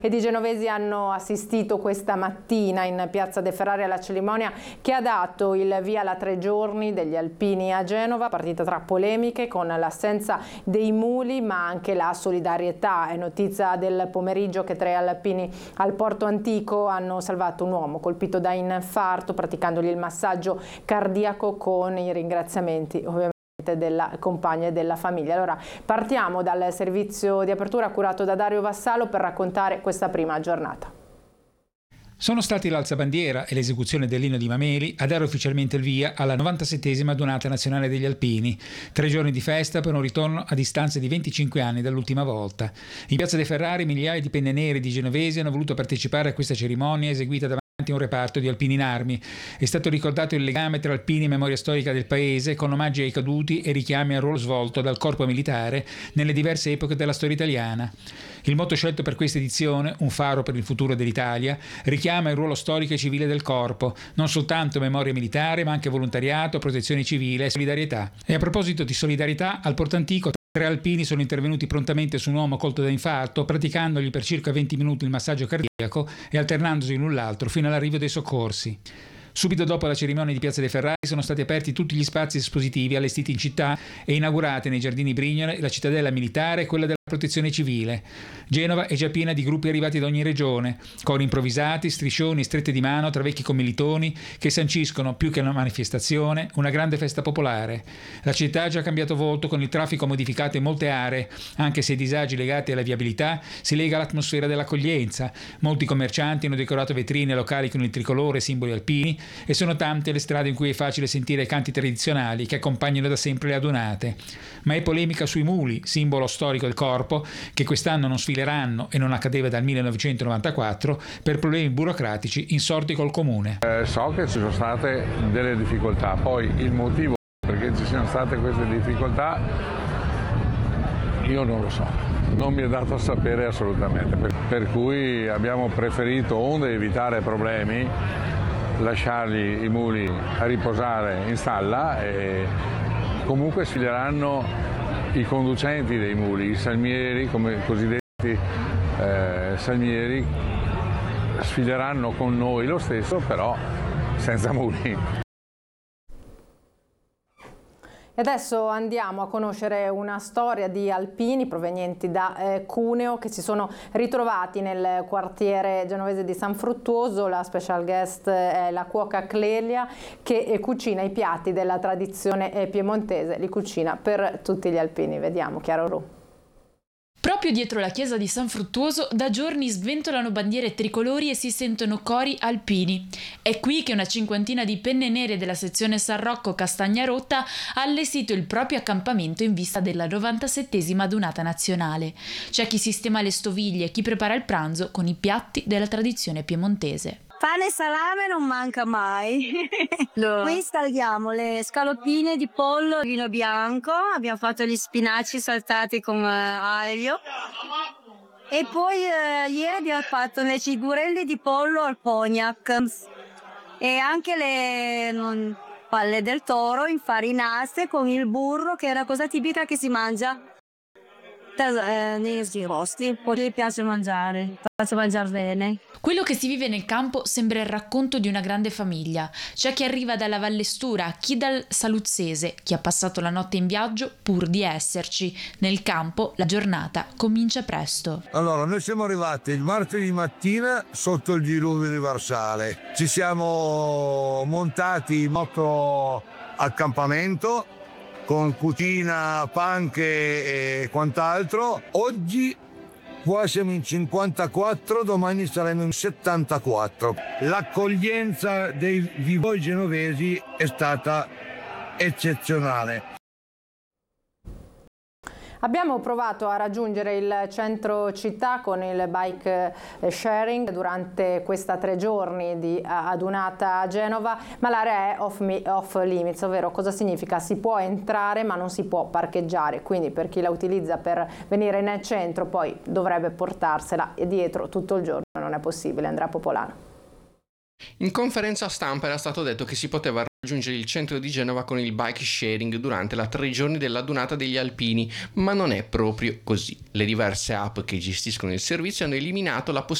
Ed i genovesi hanno assistito questa mattina in Piazza De Ferrari alla cerimonia che ha dato il via alla 3 giorni degli alpini a Genova, partita tra polemiche con l'assenza dei muli ma anche la solidarietà. È notizia del pomeriggio che 3 alpini al Porto Antico hanno salvato un uomo colpito da infarto praticandogli il massaggio cardiaco con i ringraziamenti ovviamente della compagna e della famiglia. Allora partiamo dal servizio di apertura curato da Dario Vassalo per raccontare questa prima giornata. Sono stati l'alzabandiera e l'esecuzione dell'inno di Mameli a dare ufficialmente il via alla 97esima Adunata Nazionale degli Alpini. 3 giorni di festa per un ritorno a distanza di 25 anni dall'ultima volta. In Piazza De Ferrari migliaia di penne nere di genovesi hanno voluto partecipare a questa cerimonia eseguita davanti a un reparto di alpini in armi. È stato ricordato il legame tra alpini e memoria storica del paese con omaggi ai caduti e richiami al ruolo svolto dal corpo militare nelle diverse epoche della storia italiana. Il motto scelto per questa edizione, un faro per il futuro dell'Italia, richiama il ruolo storico e civile del corpo, non soltanto memoria militare ma anche volontariato, protezione civile e solidarietà. E a proposito di solidarietà, al Porto Antico 3 alpini sono intervenuti prontamente su un uomo colto da infarto, praticandogli per circa 20 minuti il massaggio cardiaco e alternandosi l'un l'altro fino all'arrivo dei soccorsi. Subito dopo la cerimonia di Piazza De Ferrari sono stati aperti tutti gli spazi espositivi allestiti in città e inaugurate nei giardini Brignole la cittadella militare e quella della protezione civile. Genova è già piena di gruppi arrivati da ogni regione, cori improvvisati, striscioni, strette di mano tra vecchi commilitoni che sanciscono, più che una manifestazione, una grande festa popolare. La città ha già cambiato volto con il traffico modificato in molte aree, anche se i disagi legati alla viabilità si lega all'atmosfera dell'accoglienza. Molti commercianti hanno decorato vetrine locali con il tricolore e simboli alpini e sono tante le strade in cui è facile sentire i canti tradizionali che accompagnano da sempre le adunate. Ma è polemica sui muli, simbolo storico del corpo, che quest'anno non sfileranno e non accadeva dal 1994 per problemi burocratici insorti col comune. So che ci sono state delle difficoltà, poi il motivo perché ci siano state queste difficoltà io non lo so, non mi è dato a sapere assolutamente, per cui abbiamo preferito, onde evitare problemi, lasciargli i muli a riposare in stalla e comunque sfileranno i conducenti dei muli, i salmieri, come cosiddetti salmieri, sfileranno con noi lo stesso, però senza muli. E adesso andiamo a conoscere una storia di alpini provenienti da Cuneo che si sono ritrovati nel quartiere genovese di San Fruttuoso. La special guest è la cuoca Clelia che cucina i piatti della tradizione piemontese, li cucina per tutti gli alpini. Vediamo, Chiaro Ru. Proprio dietro la chiesa di San Fruttuoso da giorni sventolano bandiere tricolori e si sentono cori alpini. È qui che una cinquantina di penne nere della sezione San Rocco Castagnarotta ha allestito il proprio accampamento in vista della 97esima Adunata Nazionale. C'è chi sistema le stoviglie e chi prepara il pranzo con i piatti della tradizione piemontese. Pane e salame non manca mai. Qui installiamo le scaloppine di pollo vino bianco, abbiamo fatto gli spinaci saltati con aglio e poi ieri abbiamo fatto le cigurelli di pollo al cognac e anche le palle del toro infarinate con il burro, che è una cosa tipica che si mangia nei rosti, poi gli piace mangiare, faccio mangiare bene. Quello che si vive nel campo sembra il racconto di una grande famiglia. C'è chi arriva dalla Vallestura, chi dal Saluzzese, chi ha passato la notte in viaggio pur di esserci. Nel campo la giornata comincia presto. Allora, noi siamo arrivati il martedì mattina sotto il diluvio universale. Ci siamo montati in nostro accampamento con cucina, panche e quant'altro. Oggi qua siamo in 54, domani saremo in 74. L'accoglienza dei voi genovesi è stata eccezionale. Abbiamo provato a raggiungere il centro città con il bike sharing durante questa 3 giorni di adunata a Genova, ma l'area è off limits, ovvero cosa significa? Si può entrare ma non si può parcheggiare, quindi per chi la utilizza per venire nel centro poi dovrebbe portarsela e dietro tutto il giorno non è possibile. Andrea Popolano. In conferenza stampa era stato detto che si poteva raggiungere il centro di Genova con il bike sharing durante la 3 giorni della Dunata degli Alpini, ma non è proprio così. Le diverse app che gestiscono il servizio hanno eliminato la possibilità